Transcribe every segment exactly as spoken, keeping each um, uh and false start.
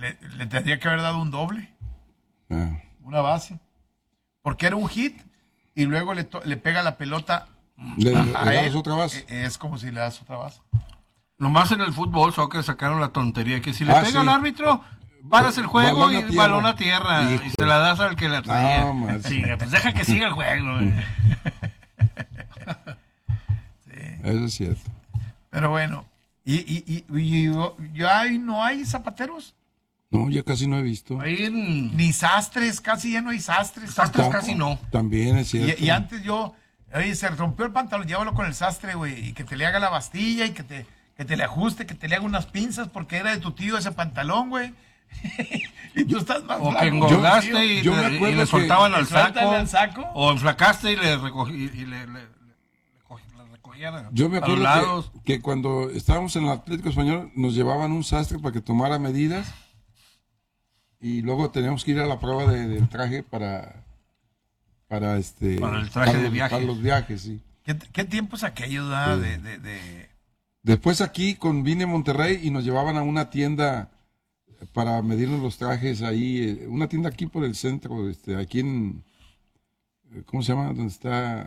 le, le tendría que haber dado un doble. Ah. Una base. Porque era un hit y luego le, to- le pega la pelota. ¿Le, a, le a das él. otra base? Es, es como si le das otra base. Nomás en el fútbol, soccer, sacaron la tontería que si le Ah, pega sí. al árbitro, paras el juego Balón a y tierra. balón a tierra. Hijo. Y se la das al que la traía. No, man. Sí, pues deja que siga el juego. güey. Eso es cierto. Pero bueno. ¿Y, y, y, y, y- y hay, no hay zapateros? No, ya casi no he visto. Ahí en Ni sastres, casi ya no hay sastres. Sastres tampoco. casi no. También es cierto. Y, y antes yo, oye, se rompió el pantalón, llévalo con el sastre, güey, y que te le haga la bastilla y que te, que te le ajuste, que te le haga unas pinzas porque era de tu tío ese pantalón, güey. Y tú estás más O flaco. que engordaste Yo- y, yo me y acuerdo le que- soltaban al Suéltale saco, al saco. o enflacaste y le recogí y le, le, le- le cogí- le recogían Yo me a los acuerdo lados. que, que cuando estábamos en el Atlético Español nos llevaban un sastre para que tomara medidas y luego teníamos que ir a la prueba de- del traje para para este Para el traje de los- viaje. para los viajes, sí. ¿Qué, qué tiempos aquellos, da? De, de, de- Después aquí con vine a Monterrey y nos llevaban a una tienda para medirnos los trajes ahí, eh, una tienda aquí por el centro, este, aquí en, eh, ¿cómo se llama? Donde está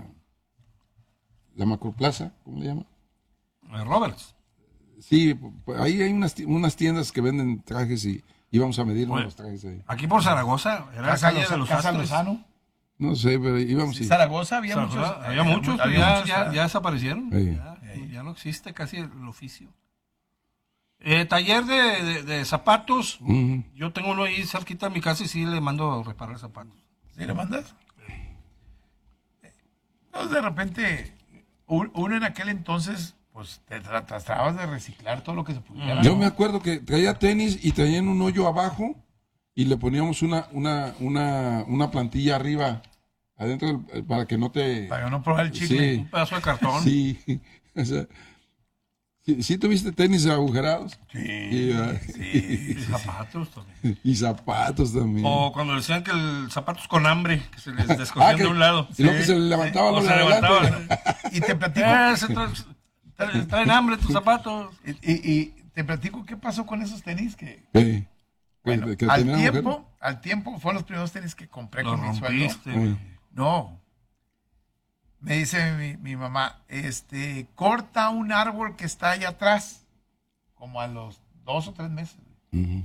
la Macroplaza, ¿cómo le llama? Eh, Roberts. Sí, p- ahí hay unas, ti- unas tiendas que venden trajes y íbamos a medirnos Bueno. los trajes ahí. Aquí por Zaragoza, era la Casa, calle Loza- de los Casa sastres. Lozano. No sé, pero íbamos Sí, y... Zaragoza había Zaragoza, muchos. había eh, muchos, había ya, muchos, ya, ah. ya desaparecieron. Sí. Ya, ya no existe casi el oficio. Eh, taller de, de- de zapatos. Ujú. Yo tengo uno ahí cerquita de mi casa y sí le mando a reparar zapatos. ¿Sí le mandas? Entonces, de repente, un- uno en aquel entonces, pues te tra- tratabas de reciclar todo lo que se pudiera. Yo ¿no? me acuerdo que traía tenis y traían un hoyo abajo y le poníamos una, una, una, una plantilla arriba, adentro, del- para que no te... Para no probar el chicle. Un pedazo de cartón. Sí, o sea, ¿sí, sí tuviste tenis agujerados? Sí, Y, ah, Y zapatos también. y zapatos también. O cuando decían que el zapatos con hambre, que se les Ah, descogían que- de un lado. y luego que se le levantaba O lo de se adelante. levantaban. Y te platico, Eh, se tra- tra- traen hambre tus zapatos. y, y- y te platico qué pasó con esos tenis que, Sí. bueno, Que- que al tenían tiempo, agujero. al tiempo fueron los primeros tenis que compré Lo con mi sueldo. rompiste. Sí. No. Me dice mi, mi mamá, este, corta un árbol que está allá atrás, como a los dos o tres meses. Ujú.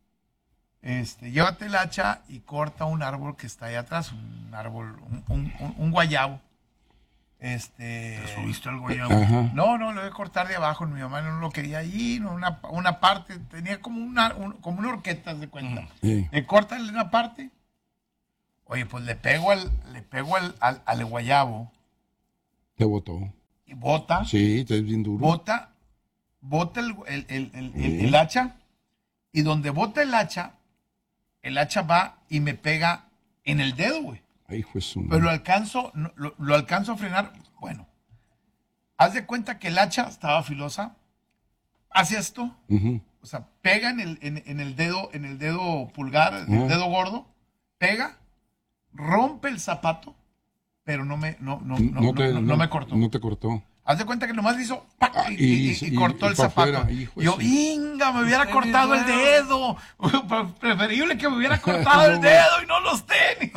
Este, llévate el hacha y corta un árbol que está allá atrás, un árbol, un, un- un- un guayabo. Este, Te subiste al guayabo. Ajá. no, no, lo voy a cortar de abajo, mi mamá no lo quería allí, no, una, una parte, tenía como una, un- como una horqueta, haz de cuenta. Sí. Le cortan una parte, oye, pues le pego al, le pego al, al, al guayabo Te botó. y bota, Sí, te es bien duro. bota, bota el, el, el, el- el- Sí. el hacha, y donde bota el hacha, el hacha va y me pega en el dedo, güey. Ay, hijo de su- Pero lo alcanzo, no, lo, lo alcanzo a frenar. Bueno, haz de cuenta que el hacha estaba filosa. Hace esto, Ujú. o sea, pega en el, en, en el dedo, en el dedo pulgar, en el Ah. dedo gordo, pega, rompe el zapato, pero no me, no, no, no, No te- no- no me cortó. No te cortó. Haz de cuenta que nomás le hizo ¡pac! Ah, y, y- y- y y- cortó y el pa' zapato. afuera, hijo de Yo, su- ¡inga! Me hubiera Tenis cortado el nuevo. dedo. Preferible que me hubiera cortado el dedo y no los tenis.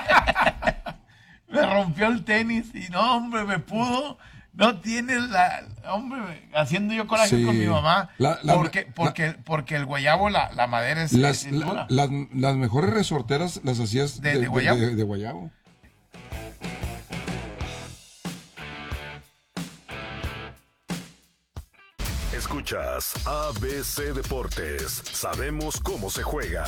Me rompió el tenis y no, hombre, me pudo. No tienes la. Hombre, haciendo yo coraje Sí. con mi mamá. La- la- porque, porque, porque el guayabo, la, la madera es, Las, es la- dura. las, las mejores resorteras las hacías De- de guayabo. de- de guayabo. Escuchas A B C Deportes. Sabemos cómo se juega.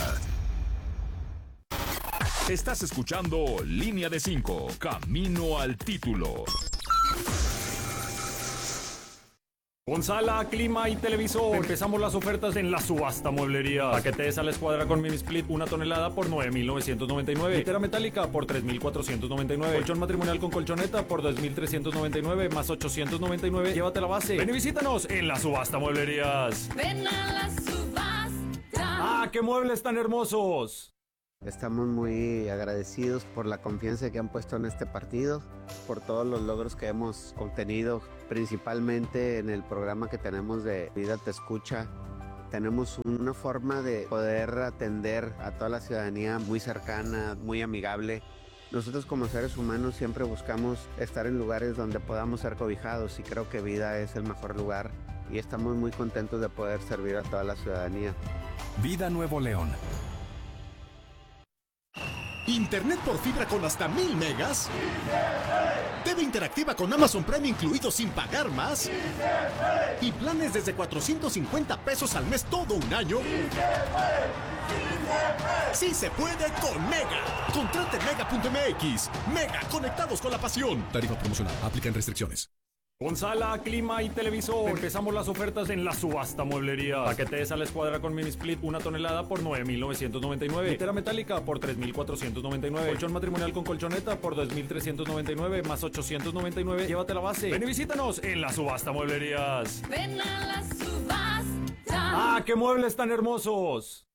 Estás escuchando Línea de cinco, Camino al título. Con sala, clima y televisor. Empezamos las ofertas en la subasta mueblería. Paquete de sala escuadra con mini split, una tonelada por nueve mil novecientos noventa y nueve. Litera metálica por tres mil cuatrocientos noventa y nueve. Colchón matrimonial con colchoneta por dos mil trescientos noventa y nueve más ochocientos noventa y nueve. Llévate la base. Ven y visítanos en la subasta mueblerías. Ven a la subasta. ¡Ah, qué muebles tan hermosos! Estamos muy agradecidos por la confianza que han puesto en este partido, por todos los logros que hemos obtenido, principalmente en el programa que tenemos de Vida Te Escucha. tenemos una forma de poder atender a toda la ciudadanía muy cercana, muy amigable. Nosotros como seres humanos siempre buscamos estar en lugares donde podamos ser cobijados y creo que Vida es el mejor lugar y estamos muy contentos de poder servir a toda la ciudadanía. Vida Nuevo León. Internet por fibra con hasta mil megas. T V interactiva con Amazon Prime incluido sin pagar más. Y planes desde cuatrocientos cincuenta pesos al mes todo un año. Sí se puede con Mega. Contrate mega punto m x. Mega, conectados con la pasión. Tarifa promocional. Aplican restricciones. Con sala, clima y televisor. Empezamos las ofertas en la subasta mueblería. Paquete de sala escuadra con mini split, una tonelada por nueve mil novecientos noventa y nueve. Litera metálica por tres mil cuatrocientos noventa y nueve. Colchón matrimonial con colchoneta por dos mil trescientos noventa y nueve más ochocientos noventa y nueve. Llévate la base. Ven y visítanos en la subasta mueblerías. Ven a la subasta. ¡Ah, qué muebles tan hermosos!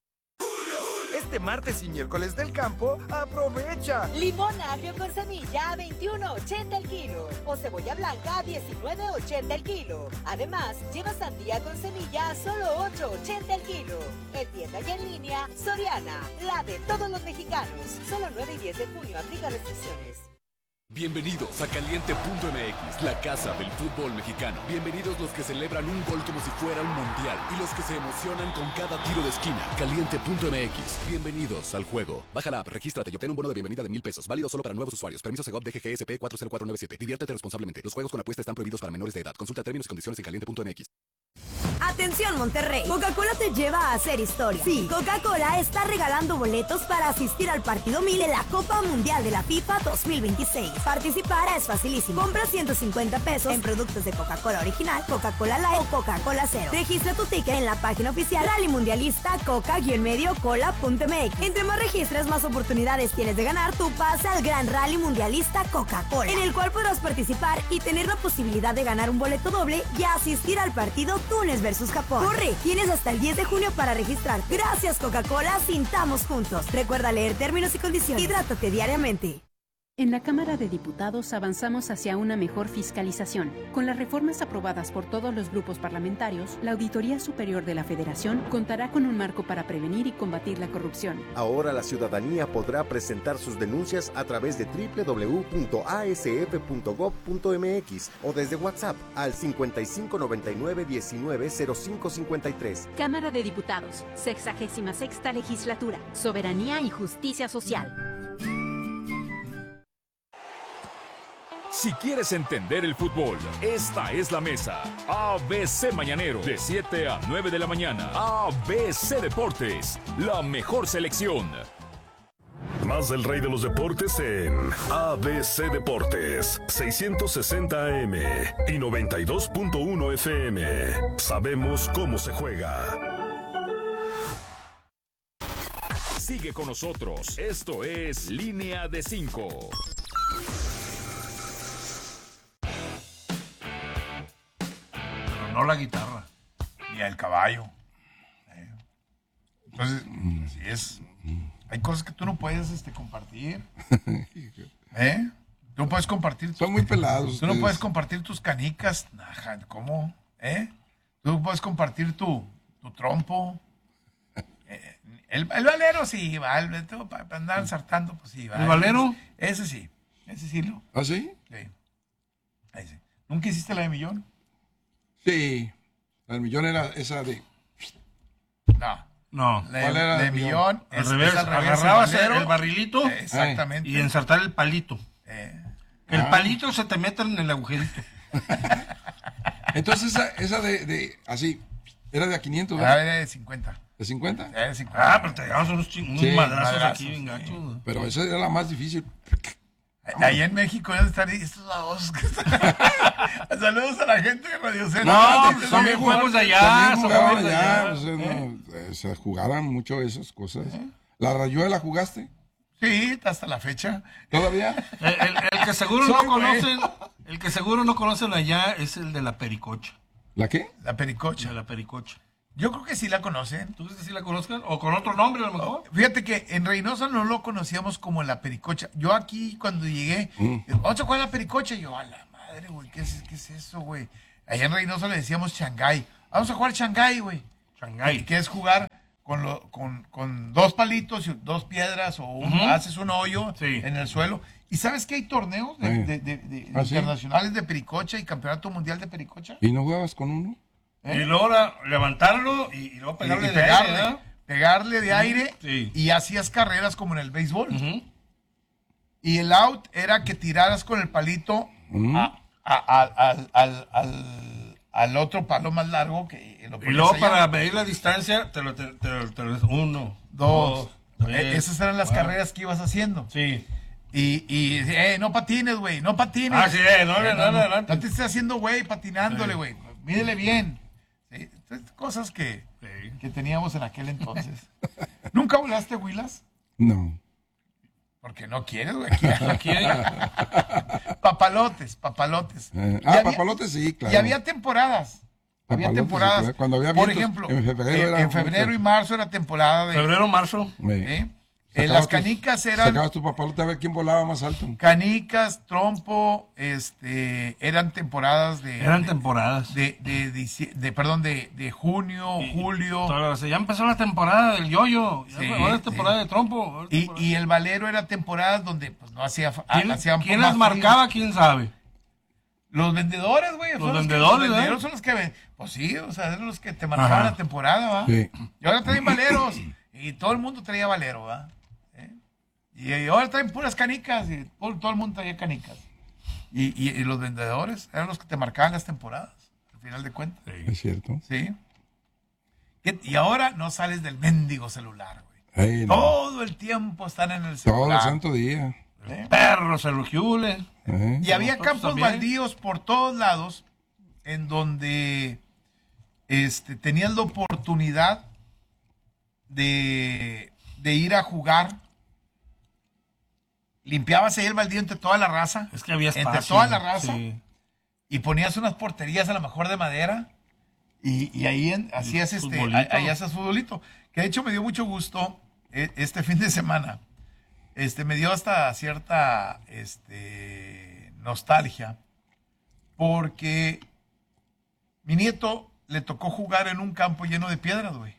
Este martes y miércoles del campo, aprovecha. Limón agrio con semilla a veintiuno ochenta el kilo o cebolla blanca a diecinueve ochenta el kilo. Además, lleva sandía con semilla a solo ocho ochenta el kilo. En tienda y en línea, Soriana, la de todos los mexicanos. Solo nueve y diez de junio, aplica restricciones. Bienvenidos a Caliente punto m x, la casa del fútbol mexicano. Bienvenidos los que celebran un gol como si fuera un mundial y los que se emocionan con cada tiro de esquina. Caliente punto m x. Bienvenidos al juego. Baja la app, regístrate y obtén un bono de bienvenida de mil pesos. Válido solo para nuevos usuarios. Permiso Segov D G G S P cuatro cero cuatro nueve siete. Diviértete responsablemente. Los juegos con apuesta están prohibidos para menores de edad. Consulta términos y condiciones en caliente punto m x. Atención Monterrey, Coca-Cola te lleva a hacer historia. Sí, Coca-Cola está regalando boletos para asistir al partido mil de la Copa Mundial de la FIFA dos mil veintiséis. Participar es facilísimo. Compra ciento cincuenta pesos en productos de Coca-Cola original, Coca-Cola Light o Coca-Cola Cero. Registra tu ticket en la página oficial Rally Mundialista Coca-Medio Cola punto m x. Entre más registres, más oportunidades tienes de ganar tu pase al Gran Rally Mundialista Coca-Cola, en el cual podrás participar y tener la posibilidad de ganar un boleto doble y asistir al partido Túnez versus Japón. Corre, tienes hasta el diez de junio para registrar. Gracias Coca-Cola, sintamos juntos. Recuerda leer términos y condiciones. Hidrátate diariamente. En la Cámara de Diputados avanzamos hacia una mejor fiscalización. Con las reformas aprobadas por todos los grupos parlamentarios, la Auditoría Superior de la Federación contará con un marco para prevenir y combatir la corrupción. Ahora la ciudadanía podrá presentar sus denuncias a través de doble u doble u doble u punto a s f punto gob punto m x o desde WhatsApp al cincuenta y cinco noventa y nueve diecinueve cero cinco cincuenta y tres. Cámara de Diputados, sexagésima sexta legislatura, soberanía y justicia social. Si quieres entender el fútbol, esta es la mesa. A B C Mañanero, de siete a nueve de la mañana. A B C Deportes, la mejor selección. Más del rey de los deportes en A B C Deportes, seiscientos sesenta A M y noventa y dos punto uno F M. Sabemos cómo se juega. Sigue con nosotros. Esto es Línea de cinco. No la guitarra. Ni el caballo. Eh. Entonces, así es. Hay cosas que tú no puedes este, compartir. ¿Eh? Tú no puedes compartir. Son muy pelados. Tú ustedes. no puedes compartir tus canicas. Ajá, ¿cómo? ¿Eh? Tú no puedes compartir tu, tu trompo. Eh, el, el valero sí, va. El, para, para andar saltando, pues sí, va. ¿El valero? Ese sí. Ese sí lo. ¿Ah, sí? Sí. Ahí sí. ¿Nunca hiciste la de millón? Sí. La del millón era esa de... No. No. La ¿Cuál era de el millón. Al es, revés, es al revés. agarrabas el, el, valero, barrilito eh, exactamente. y ensartar el palito. Eh. El Ah. palito se te mete en el agujerito. Entonces esa, esa de, de... Así. Era de a quinientos, Ah, ¿verdad? era de cincuenta. ¿De cincuenta? Era de cincuenta. Ah, pero te llevamos unos, ching- unos Sí, madrazos, madrazos, aquí, bien gachos. ¿no? Pero esa era la más difícil. Allá en México ya están estos babosos que están. Saludos a la gente de Radio Centro. No, Este, son también juegos de allá. También son jugaban juegos de allá. allá. O sea, no, eh, se jugaban mucho esas cosas. ¿La rayuela jugaste? Sí, hasta la fecha. ¿Todavía? El, el- el que seguro Soy no güey. conocen, el que seguro no conocen allá es el de la pericocha. ¿La qué? La pericocha. De la pericocha. Yo creo que sí la conocen. ¿Tú crees que sí la conozcan? ¿O con otro nombre a lo mejor? Fíjate que en Reynosa no lo conocíamos como la pericocha. Yo aquí cuando llegué, Mm. vamos a jugar la pericocha. Y yo, a la madre, güey, ¿qué es, qué es eso, güey? Allá en Reynosa le decíamos Shanghái. Vamos a jugar Shanghái, güey. Shanghái. Que es jugar con, lo, con, con dos palitos y dos piedras o un, Ujú. haces un hoyo Sí. en el suelo. ¿Y sabes que hay torneos de, Sí. de- de- de- ¿Ah, sí? internacionales de pericocha y campeonato mundial de pericocha? ¿Y no jugabas con uno? ¿Eh? Y luego la- levantarlo y, y luego Y- pegarle y de pegarle, aire, ¿verdad? pegarle de aire Sí. y hacías carreras como en el béisbol. Y el out era que tiraras con el palito Mm. a- a- a- al, al- al- al otro palo más largo que lo Y ponías luego allá. para medir la distancia, te lo, te, te lo- te lo- uno, Dos. dos, Eh, tres, esas eran las cuatro. carreras que ibas haciendo. Sí. Y, y eh, no patines, güey, no patines. Ah, sí, eh, no le- Eh, no le adelante. no te estés haciendo, güey, patinándole, Sí. güey. Mídele bien. Sí, entonces, cosas que, que teníamos en aquel entonces. ¿Nunca volaste, Huilas? No. Porque no quieres, güey. No quiere. Papalotes, papalotes. Eh, Y ah, había- papalotes sí, claro. Y había temporadas. Había Papalotes, temporadas. sí, claro. Cuando había por vientos, ejemplo, en febrero eh, era en febrero mucho. y marzo era temporada de. Febrero, marzo. ¿eh? Sacabas En las tus- canicas eran. Sacabas tu papalote a ver quién volaba más alto. Canicas, trompo, este, eran temporadas de. Eran de- temporadas. De, de, dici- de- perdón, de, de junio, julio. Todas las- Ya empezó la temporada del yoyo. Ya Sí, ahora es temporada sí. de trompo. ahora es Y, temporada- y el valero era temporadas donde pues no hacía. fa- ¿Quién, hacían quién más las frío. marcaba? ¿Quién sabe? Los vendedores, güey. Los son que- vendedores, Los ¿eh? vendedores son los que. ven- Pues sí, o sea, eran los que te marcaban Ajá. la temporada, ¿va? Sí. Y ahora traen valeros. Y todo el mundo traía valero, ¿va? ¿Eh? Y, y ahora traen puras canicas. Y todo, todo el mundo traía canicas. Y, y- y los vendedores eran los que te marcaban las temporadas, al final de cuentas. Es cierto. Sí. ¿Qué- Y ahora no sales del mendigo celular, güey. Ey, no. Todo el tiempo están en el Todo celular. el santo día. ¿Eh? Perros, el Jule. ¿Eh? Y había Nosotros campos también. baldíos por todos lados en donde este, tenías la oportunidad de, de ir a jugar. Limpiabas ahí el baldío entre toda la raza. Es que había espacio. Entre toda la raza. Sí. Y ponías unas porterías a lo mejor de madera. Y, y ahí en- hacías este, futbolito. ahí ahí hacías futbolito. Que de hecho me dio mucho gusto eh, este fin de semana. Este, me dio hasta cierta este, nostalgia. Porque mi nieto le tocó jugar en un campo lleno de piedras, güey.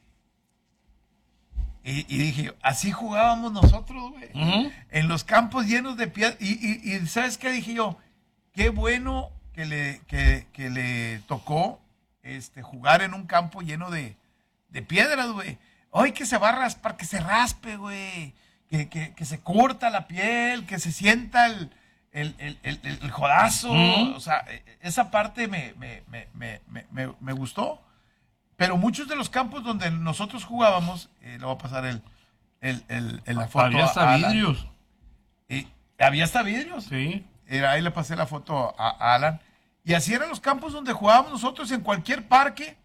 Y, y dije, yo, así jugábamos nosotros, güey. Ujú. En los campos llenos de piedras. Y, y, y ¿sabes qué? Dije yo, qué bueno que le, que, que le tocó este, jugar en un campo lleno de, de piedras, güey. Ay, que se va a raspar, que se raspe, güey. Que, que, que se curta la piel, que se sienta el, el, el, el, el jodazo. Ujú. O sea, esa parte me, me, me, me, me, me- me gustó. Pero muchos de los campos donde nosotros jugábamos, eh, le voy a pasar el, el, el, el- la foto. Había a hasta Alan. vidrios. Y había hasta vidrios. Sí. Era, ahí le pasé la foto a, a Alan. Y así eran los campos donde jugábamos nosotros en cualquier parque.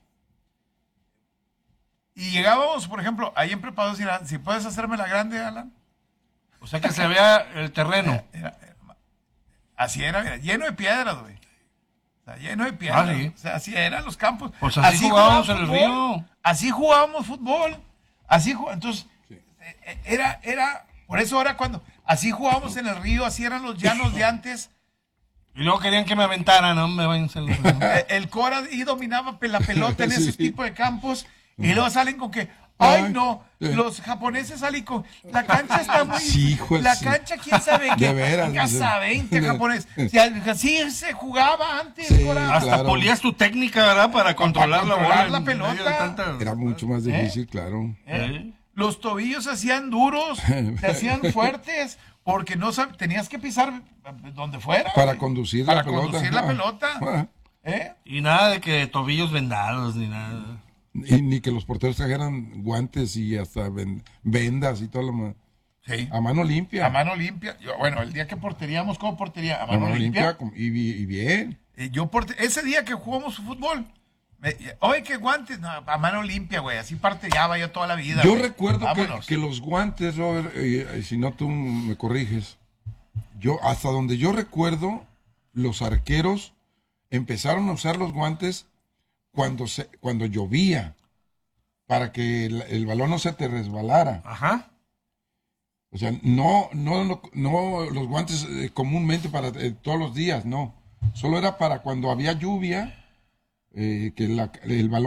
Y llegábamos, por ejemplo, ahí en Preparados, si puedes hacerme la grande, Alan. O sea que se vea el terreno. Era- era- era- así era, mira, lleno de piedras, güey. O sea, lleno de piedras. Ah, sí. O sea, así eran los campos. Pues así jugábamos en el fútbol, río. Así jugábamos fútbol. Así ju- entonces, eh, eh, era, era, por eso ahora cuando, así jugábamos en el río, así eran los llanos de antes. Y luego querían que me aventaran, no me vayan a Eh, El Cora y dominaba pe- la pelota en Sí. ese tipo de campos. Y luego salen con que, ay Ay, no, eh. los japoneses salen con, la cancha está muy, Sí, hijo de la su- cancha quién sabe qué, De veras, casa dice. veinte japonés. Si así se jugaba antes, Sí, Cora. Hasta claro. polías tu técnica, ¿verdad? Para controlar, controlar la la bola. en medio de pelota. tanta- Era mucho más difícil, claro. ¿Eh? Los tobillos se hacían duros, se hacían fuertes, porque no sab- tenías que pisar donde fuera. Para güey. conducir Para la pelota. conducir la Ah. pelota. Ah. ¿Eh? Y nada de que tobillos vendados ni nada. Y ni que los porteros trajeran guantes y hasta ven- vendas y todo lo más. Sí. A mano limpia. A mano limpia. Yo, bueno, el día que porteríamos, ¿cómo portería? A A mano, mano limpia. limpia com- y, bi- y bien. Eh, yo porte- ese día que jugamos fútbol, me- oye, qué guantes, no, a mano limpia, güey, así parteaba yo toda la vida. Yo güey. recuerdo que, Vámonos. que los guantes, Robert, eh, eh, si no tú me corriges, yo hasta donde yo recuerdo, los arqueros empezaron a usar los guantes cuando se, cuando llovía, para que el, el balón no se te resbalara. Ajá. O sea, no, no, no, no los guantes eh, comúnmente para eh, todos los días, no. Solo era para cuando había lluvia, eh, que la- el balón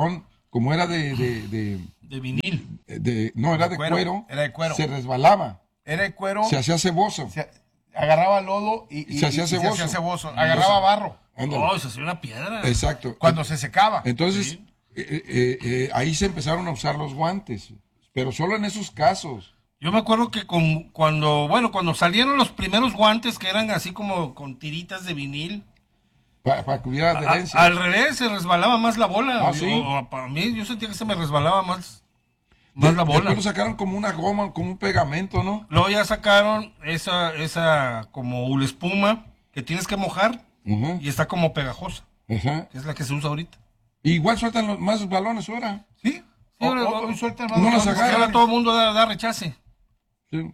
como era de... De, de, de vinil. De, no, era de, de cuero, cuero. Era de cuero. Se resbalaba. Era de cuero. Se hacía ceboso. Se agarraba lodo y, y se hacía y, ceboso. Y se hacía ceboso. Agarraba barro. Oh, se hacía una piedra. Exacto. Cuando se secaba. Entonces, sí. eh, eh, eh, ahí se empezaron a usar los guantes. Pero solo en esos casos. Yo me acuerdo que con, cuando, bueno, cuando salieron los primeros guantes que eran así como con tiritas de vinil. Para pa que hubiera adherencia. A, al revés, se resbalaba más la bola. Ah, ¿sí? o, o, para mí, yo sentía que se me resbalaba más, más de, la bola. Después lo sacaron como una goma, como un pegamento, ¿no? Luego ya sacaron esa, esa como una espuma que tienes que mojar uh-huh. y está como pegajosa. Uh-huh. Que es la que se usa ahorita. Y igual sueltan los, más balones ahora. Sí. sí o, ahora, o, o sueltan más no balones. Los agarran. Ahora todo el mundo da, da rechace. Sí.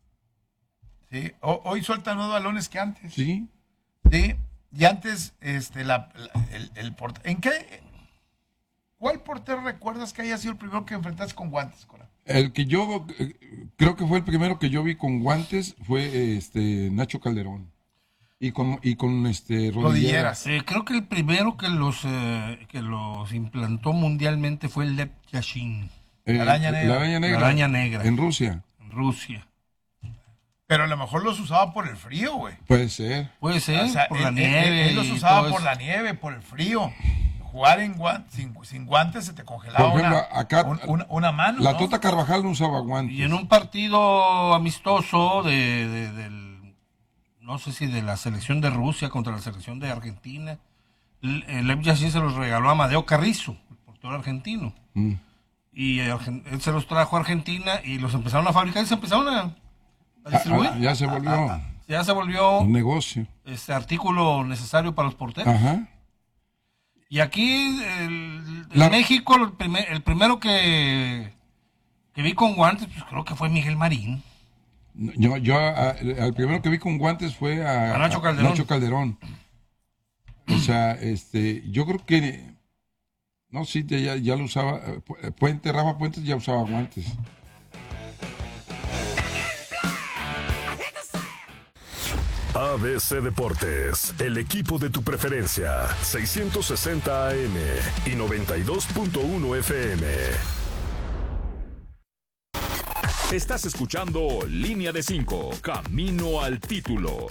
Sí. O, hoy sueltan más balones que antes. Sí. Sí. Y antes, este, la, la, el, el portero. ¿En qué? ¿Cuál portero recuerdas que haya sido el primero que enfrentaste con guantes, Cora? El que yo eh, creo que fue el primero que yo vi con guantes fue este Nacho Calderón. Y con, y con este rodilleras. rodilleras. Eh, creo que el primero que los eh, que los implantó mundialmente fue el Lev Yashin. Eh, la araña negra. La araña negra. La araña negra. En Rusia. En Rusia. Pero a lo mejor los usaba por el frío, güey. Puede ser. Puede ser, o sea, por él, la él, nieve. Él, él los usaba por la nieve, por el frío. Jugar en guantes, sin, sin guantes se te congelaba por ejemplo, una, acá, un, una, una mano. La ¿no? Tota Carvajal no usaba guantes. Y en un partido amistoso de, de, del, no sé si de la selección de Rusia contra la selección de Argentina, el Lev Yashin se los regaló a Amadeo Carrizo, el portero argentino. Mm. Y él se los trajo a Argentina y los empezaron a fabricar y se empezaron a... Ah, ya se volvió ah, ah, ya se volvió un negocio, este artículo necesario para los porteros. Ajá. Y aquí el, en La... México el, primer, el primero que que vi con guantes pues creo que fue Miguel Marín. Yo, yo a, al primero que vi con guantes fue a, a Nacho Calderón. A Nacho Calderón. O sea, este, yo creo que no, sí, ya, ya lo usaba. Puente, Rafa Puentes ya usaba guantes. A B C Deportes, el equipo de tu preferencia, seiscientos sesenta A M y noventa y dos punto uno F M. Estás escuchando Línea de cinco, Camino al Título.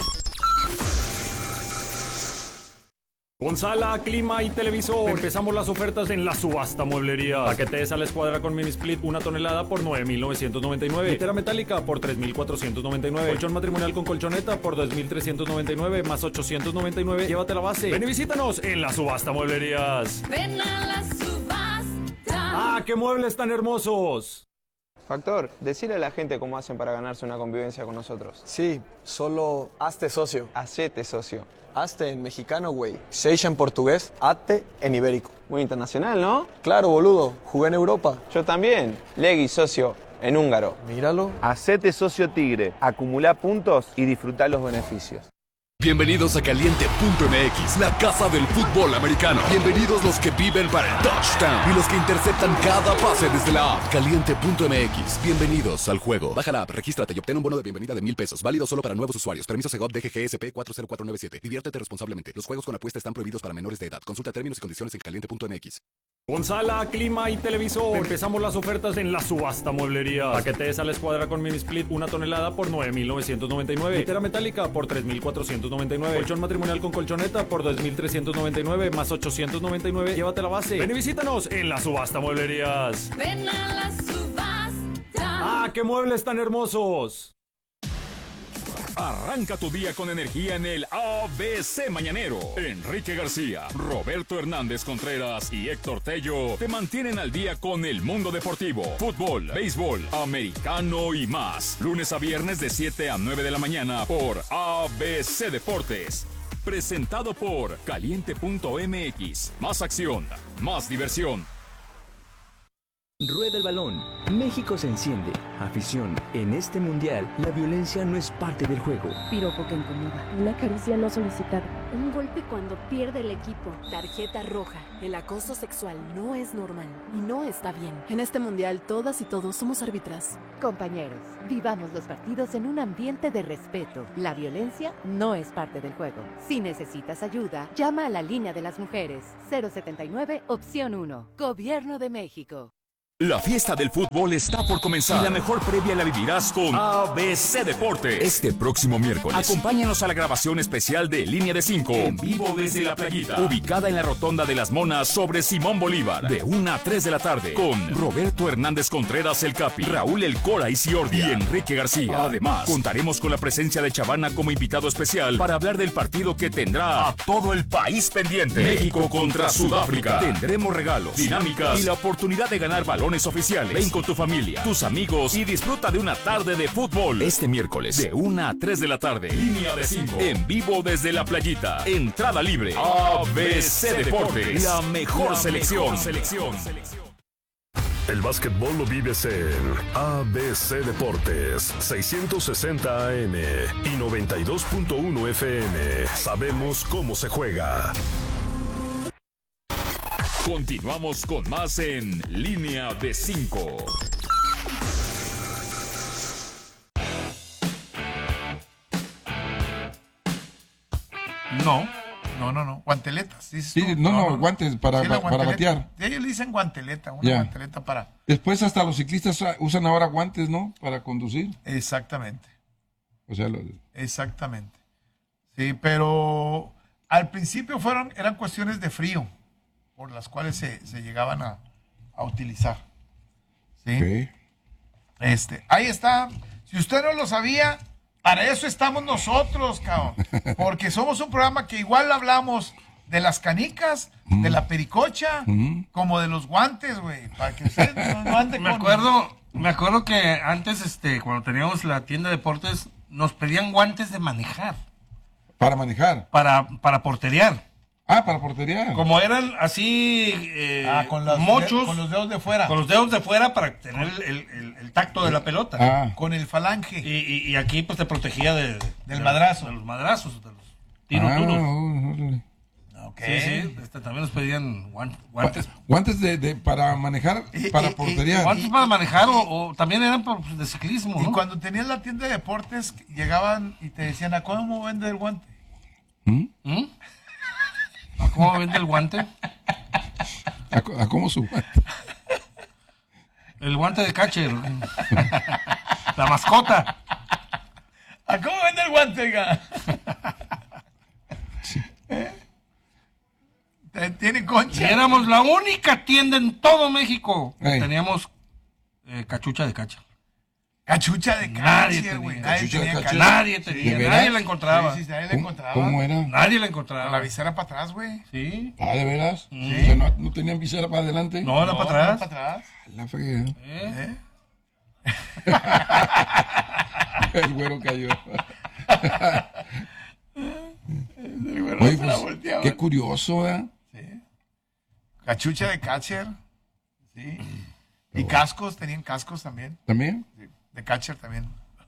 Con sala, clima y televisor. Empezamos las ofertas en la subasta mueblería. Paquetes a la escuadra con mini split, una tonelada por nueve mil novecientos noventa y nueve. Litera metálica por tres mil cuatrocientos noventa y nueve. Colchón matrimonial con colchoneta por dos mil trescientos noventa y nueve más ochocientos noventa y nueve. Llévate la base. Ven y visítanos en la subasta mueblerías. Ven a la subasta. ¡Ah, qué muebles tan hermosos! Factor, decirle a la gente cómo hacen para ganarse una convivencia con nosotros. Sí, solo hazte socio. Hacete socio. Hazte en mexicano, güey. Seixa en portugués, hazte en ibérico. Muy internacional, ¿no? Claro, boludo. Jugué en Europa. Yo también. Legui socio en húngaro. Míralo. Hacete socio Tigre. Acumulá puntos y disfrutá los beneficios. Bienvenidos a Caliente punto M X, la casa del fútbol americano. Bienvenidos los que viven para el touchdown y los que interceptan cada pase desde la app. Caliente punto M X, bienvenidos al juego. Baja la app, regístrate y obtén un bono de bienvenida de mil pesos. Válido solo para nuevos usuarios. Permiso Segov D G G S P cuatro cero cuatro nueve siete. Diviértete responsablemente. Los juegos con apuesta están prohibidos para menores de edad. Consulta términos y condiciones en caliente punto M X. Con sala, clima y televisor. Empezamos las ofertas en la subasta mueblería. Paquetes a la escuadra con mini split, una tonelada por nueve mil novecientos noventa y nueve. Litera metálica por tres mil cuatrocientos noventa y nueve. Colchón matrimonial con colchoneta por dos mil trescientos noventa y nueve más ochocientos noventa y nueve. Llévate la base. Ven y visítanos en la subasta mueblerías. Ven a la subasta. ¡Ah, qué muebles tan hermosos! Arranca tu día con energía en el A B C Mañanero. Enrique García, Roberto Hernández Contreras y Héctor Tello te mantienen al día con el mundo deportivo, fútbol, béisbol, americano y más. Lunes a viernes de siete a nueve de la mañana por A B C Deportes. Presentado por Caliente punto M X. Más acción, más diversión. Rueda el balón. México se enciende. Afición, en este mundial, la violencia no es parte del juego. Piropo que incomoda. Una caricia no solicitada. Un golpe cuando pierde el equipo. Tarjeta roja. El acoso sexual no es normal y no está bien. En este mundial, todas y todos somos árbitras. Compañeros, vivamos los partidos en un ambiente de respeto. La violencia no es parte del juego. Si necesitas ayuda, llama a la línea de las mujeres. cero setenta y nueve, opción uno. Gobierno de México. La fiesta del fútbol está por comenzar y la mejor previa la vivirás con A B C Deportes. Este próximo miércoles, acompáñanos a la grabación especial de Línea de cinco, en vivo desde La Playita, ubicada en la Rotonda de las Monas sobre Simón Bolívar, de una a tres de la tarde, con Roberto Hernández Contreras el Capi, Raúl El Cora y Ciordia y Enrique García. Además, contaremos con la presencia de Chavana como invitado especial para hablar del partido que tendrá a todo el país pendiente. México contra Sudáfrica. Tendremos regalos, dinámicas y la oportunidad de ganar balones oficiales. Ven con tu familia, tus amigos y disfruta de una tarde de fútbol. Este miércoles, de una a tres de la tarde. Línea de cinco. En vivo desde La Playita. Entrada libre. A B C Deportes. La mejor selección. selección. El básquetbol lo vives en A B C Deportes, seiscientos sesenta A M y noventa y dos punto uno F M. Sabemos cómo se juega. Continuamos con más en Línea de cinco. No, no, no, no. Guanteletas. ¿Dices Sí, tú? no, no, guantes para, Sí, la para guanteleta. batear. Sí, ellos le dicen guanteleta, una Ya. guanteleta para... Después hasta los ciclistas usan ahora guantes, ¿no? Para conducir. Exactamente. O sea, lo- Exactamente. Sí, pero al principio fueron, eran cuestiones de frío, por las cuales se, se llegaban a, a utilizar. ¿Sí? Ok. Este, ahí está. Si usted no lo sabía, para eso estamos nosotros, cabrón. Porque somos un programa que igual hablamos de las canicas, de la pericocha, como de los guantes, güey. Para que usted no, no ande Me con... acuerdo, me acuerdo que antes, este, cuando teníamos la tienda de deportes, nos pedían guantes de manejar. Para manejar. Para, para porterear. Ah, para porterear. Como eran así eh, Ah, con los mochos. de- con los dedos de fuera. Con los dedos de fuera para tener el, el- el- el tacto de la pelota. Ah. Con el falange. Y, y- y aquí pues te protegía de, Del de- madrazo. De los madrazos, de los tiros Ah, duros. órale. Ok. Sí, sí, este, también nos pedían guan- guantes. Guantes de, de- para manejar, para porterear. Guantes para manejar o, o también eran por- de ciclismo, Y ¿no? cuando tenías la tienda de deportes, llegaban y te decían, ¿a cómo vende el guante? ¿Mm? ¿A ¿Cómo vende el guante? ¿A, co- a cómo su guante? El guante de catcher. La mascota. ¿A cómo vende el guante, oiga? ¿Eh? Te- Tiene Y concha. éramos la única tienda en todo México. Ey. Teníamos eh, cachucha de cacha. Cachucha de Nadie catcher, güey. tenía. Nadie Cachucha de tenía catcher. cachucha. Nadie tenía. ¿De Nadie veras? la encontraba. Sí, sí, nadie la ¿Cómo, encontraba. cómo era? Nadie la Con encontraba. la visera para atrás, güey. Sí. Ah, ¿de veras? Mm. O sea, ¿no, no tenían visera para adelante? No, era No, para atrás. no para atrás. La fregué. ¿Eh? ¿Eh? El güero cayó. El güero Oye, se la pues, volteaba. qué curioso, ¿eh? Sí. Cachucha de catcher. Sí. Y cascos, tenían cascos también. ¿También? Sí, de catcher también.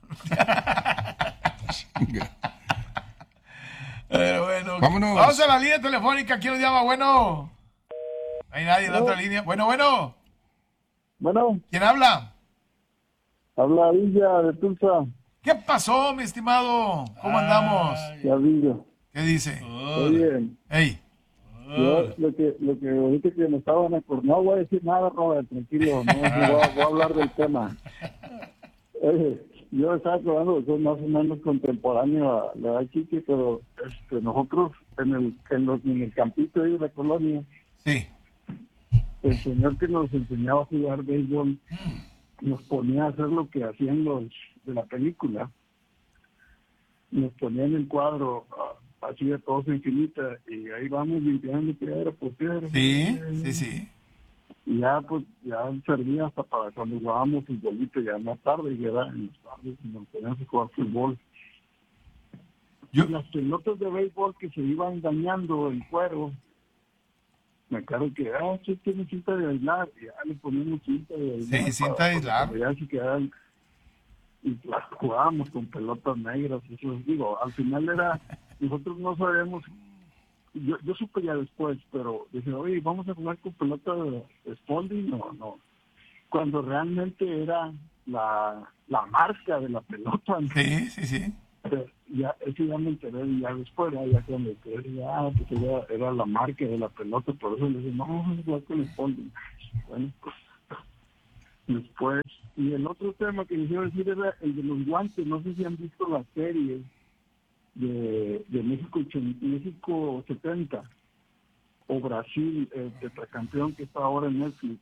Pero bueno. Vámonos. Vamos a la línea telefónica. ¿Quién nos llama? Bueno. No hay nadie en la otra línea. Bueno, bueno. Bueno, ¿Quién habla? habla Villa de Tulsa. ¿Qué pasó, mi estimado? ¿Cómo andamos? Ya Villa. ¿Qué dice? Oye, Ey. yo lo que, lo que ahorita que me estaban acordando, no voy a decir nada, Robert, tranquilo, no, voy, a, voy a hablar del tema. Oye, yo estaba acordando, soy más o menos contemporáneo a la edad Chiqui, pero este, nosotros en el, en, los, en el campito ahí de la colonia, Sí. el señor que nos enseñaba a jugar béisbol nos ponía a hacer lo que hacían los de la película. Nos ponían el cuadro ah, así de todos en filita y ahí vamos limpiando piedra por piedra. Sí, sí, sí. Y ya pues ya servía hasta para cuando jugábamos futbolito ya más tarde, y era en las tardes y nos poníamos a jugar fútbol. Yo- Las pelotas de béisbol que se iban dañando el cuero, me acuerdo que, ah, usted tiene cinta de aislar, y ya le ponemos cinta de aislar. Sí, cinta de aislar. Para, para ya se quedaran, y las jugábamos con pelotas negras, eso digo, al final era, nosotros no sabemos, yo, yo supe ya después, pero dije, oye, vamos a jugar con pelota de Spalding, no, no, cuando realmente era la, la marca de la pelota, ¿no? Sí, sí, sí. Pero ya, eso ya me enteré y ya después, ya, ya cuando me enteré, ya, pues era, era la marca de la pelota, por eso le dije, no, vamos a jugar con Spalding. Bueno, pues, después, y el otro tema que les iba a decir era el de los guantes. No sé si han visto la serie de, de México, México setenta o Brasil, el tetracampeón que está ahora en Netflix.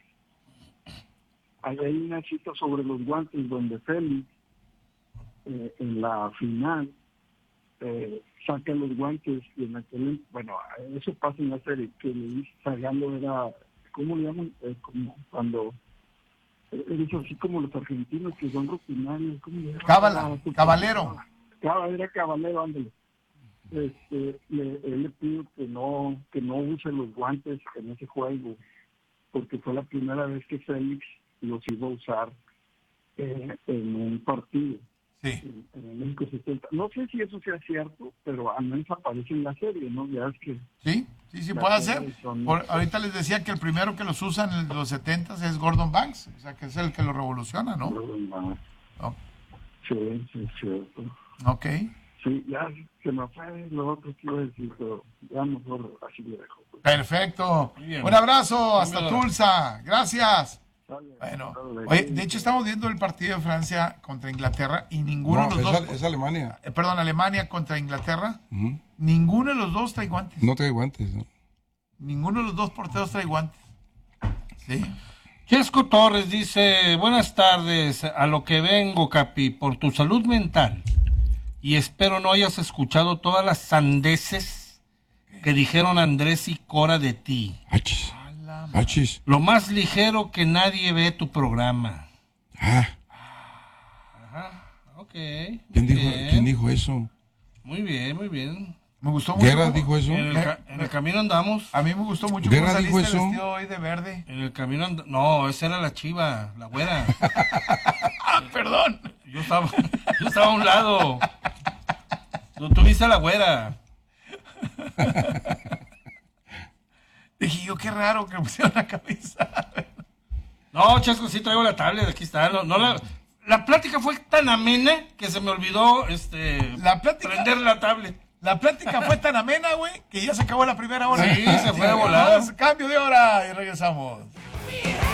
Ahí hay una cita sobre los guantes donde Félix eh, en la final eh, saca los guantes y en aquel, bueno, eso pasa en la serie, que le dice Zagalo era, ¿cómo le llaman? Eh, como cuando eres así como los argentinos que son rutinarios, ¿cómo le llaman? Cábala, caballero. Cábala, era caballero, ándale. Este, le, él le pido que no, que no use los guantes en ese juego, porque fue la primera vez que Félix los iba a usar eh, en un partido. Sí. En, en el México setenta. No sé si eso sea cierto, pero al menos aparece en la serie, ¿no? Ya es que... Sí, sí, sí puede ser. Son... Por, ahorita les decía que el primero que los usa en los setentas es Gordon Banks, o sea, que es el que lo revoluciona, ¿no? Gordon Banks. Oh. Sí, sí, es cierto. Ok. Sí, ya se me fue lo otro que iba a decir, pero ya mejor así lo dejo. Perfecto. Un abrazo hasta Tulsa. Gracias. Bueno, oye, de hecho estamos viendo el partido de Francia contra Inglaterra y ninguno no, de los es, dos... es Alemania. Eh, perdón, Alemania contra Inglaterra. Uh-huh. Ninguno de los dos trae guantes. No trae guantes, ¿no? Ninguno de los dos porteros trae guantes. Sí. Chesco Torres dice, buenas tardes, a lo que vengo, Capi, por tu salud mental. Y espero no hayas escuchado todas las sandeces que dijeron Andrés y Cora de ti. Achis. Achis. Lo más ligero que nadie ve tu programa. Ah. Ajá, ok. ¿Quién dijo, ¿Quién dijo eso? Muy bien, muy bien. Me gustó mucho. ¿Guerra dijo eso? En el, ca- en el camino andamos. A mí me gustó mucho. ¿Guerra dijo eso? Vestido hoy de verde. En el camino and- No, esa era la chiva, la güera. Ah, perdón. Yo estaba, yo estaba a un lado. Tú, tú viste a la güera. Dije yo, qué raro que pusieron la camisa. No, Chesco, sí traigo la tablet, aquí está. No, no la, la plática fue tan amena que se me olvidó este la plática, prender la tablet. La plática fue tan amena, güey, que ya se acabó la primera hora. Sí, se fue de volada. Cambio de hora y regresamos.